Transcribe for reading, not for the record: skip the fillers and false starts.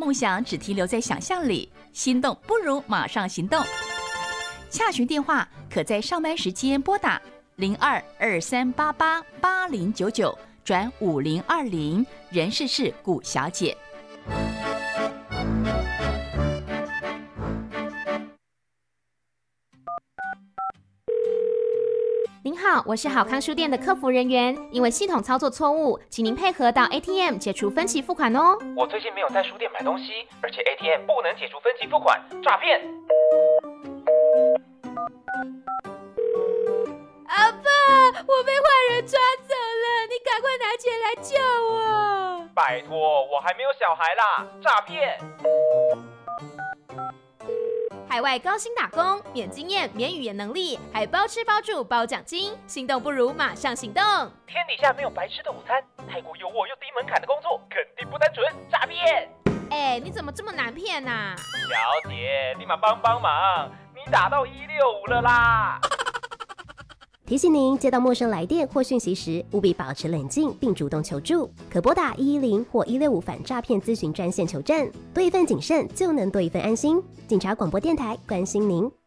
梦想只停留在想象里，心动不如马上行动。洽询电话可在上班时间拨打0223888099转5020，人事是古小姐。 您好，我是好康书店的客服人员，因为系统操作错误，请您配合到 ATM 解除分期付款哦。 我最近没有在书店买东西，而且 ATM 不能解除分期付款，诈骗！ 阿爸，我被坏人抓走了，你赶快拿钱来救我！ 拜托，我还没有小孩啦，诈骗！ 海外高薪打工，免经验、免语言能力，还包吃包住包奖金，心动不如马上行动！ 天底下没有白吃的午餐，泰国有我又低门槛的工作，肯定不单纯，诈骗！ 你怎么这么难骗啊？ 小姐，立马帮忙，你打到165了啦！ 提醒您，接到陌生来电或讯息时，务必保持冷静并主动求助，可拨打110或165反诈骗咨询专线求证。多一份谨慎，就能多一份安心。警察广播电台关心您。